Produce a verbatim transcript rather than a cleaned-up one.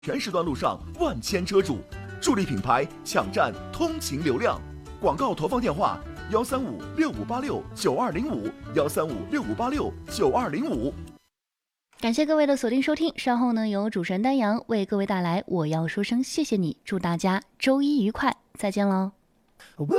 全时段路上万千车主，助力品牌抢占通勤流量。广告投放电话：幺三五六五八六九二零五，幺三五六五八六九二零五。 感谢各位的锁定收听，稍后呢由主持人丹阳为各位带来我要说声谢谢你，祝大家周一愉快，再见喽。